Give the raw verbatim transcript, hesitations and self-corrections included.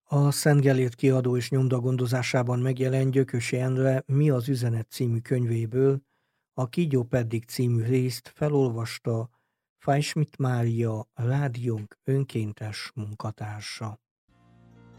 A Szent Gellért Kiadó és Nyomda gondozásában megjelent Gyökösi Endre Mi az üzenet című könyvéből a Kígyó Peddig című részt felolvasta Fajsmit Mária, rádiónk önkéntes munkatársa.